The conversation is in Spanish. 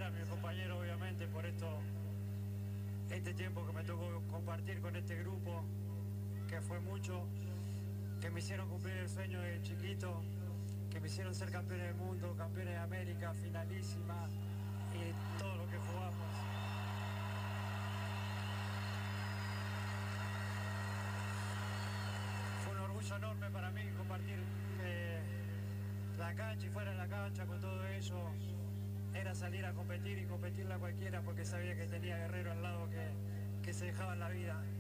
a mis compañeros, obviamente, por este tiempo que me tocó compartir con este grupo, que fue mucho, que me hicieron cumplir el sueño de chiquito, que me hicieron ser campeones del mundo, campeones de América, finalísima y todo lo que jugamos. Fue un orgullo enorme para mí compartir la cancha y fuera de la cancha con todo eso. Era salir a competir y competirla cualquiera porque sabía que tenía guerreros al lado que se dejaban la vida.